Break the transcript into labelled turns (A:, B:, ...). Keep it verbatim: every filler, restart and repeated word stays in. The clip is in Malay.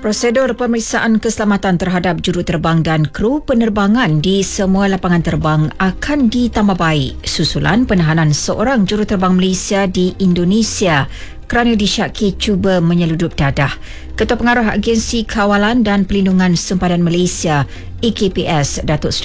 A: Prosedur pemeriksaan keselamatan terhadap juruterbang dan kru penerbangan di semua lapangan terbang akan ditambah baik susulan penahanan seorang juruterbang Malaysia di Indonesia kerana disyaki cuba menyeludup dadah. Ketua Pengarah Agensi Kawalan dan Pelindungan Sempadan Malaysia A K P S, Datuk Seri